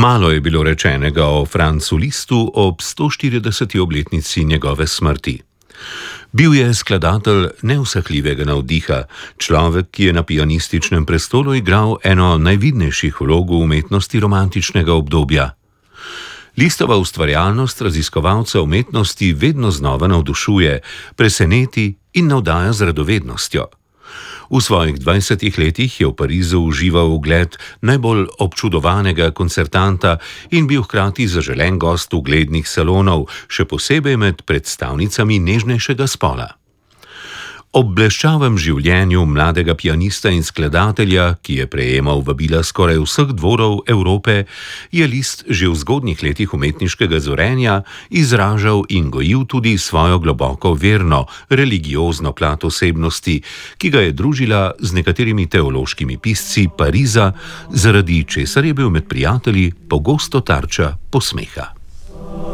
Malo je bilo rečenega o Francu Listu ob 140. obletnici njegove smrti. Bil je skladatelj neusahljivega navdiha, človek, ki je na pianističnem prestolu igral eno najvidnejših vlog v umetnosti romantičnega obdobja. Listova ustvarjalnost raziskovalca umetnosti vedno znova navdušuje, preseneti in navdaja z radovednostjo. V svojih 20 letih je v Parizu užival ugled najbolj občudovanega koncertanta in bil hkrati zaželen gost uglednih salonov, še posebej med predstavnicami nežnejšega spola. Ob bleščavem življenju mladega pianista in skladatelja, ki je prejemal vabila skoraj vseh dvorov Evrope, je Liszt že v zgodnjih letih umetniškega zorenja izražal in gojil tudi svojo globoko verno, religiozno plat osebnosti, ki ga je družila z nekaterimi teološkimi pisci Pariza, zaradi česar je bil med prijatelji pogosto tarča posmeha.